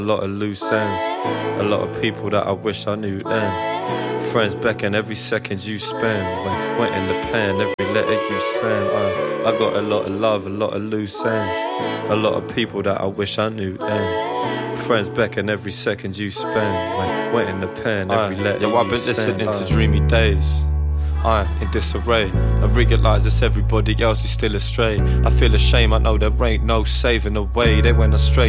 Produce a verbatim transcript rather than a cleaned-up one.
A lot of loose ends, a lot of people that I wish I knew then. Friends beckon every second you spend. Went, went in the pen, every letter you send. I, I got a lot of love, a lot of loose ends. A lot of people that I wish I knew then. Friends beckon every second you spend. Went, went in the pen, every Aye. letter Yo, you I've been send. listening Aye. to dreamy days. I'm in disarray. I realise it's everybody else is still astray. I feel ashamed, I know there ain't no saving the way. They went astray.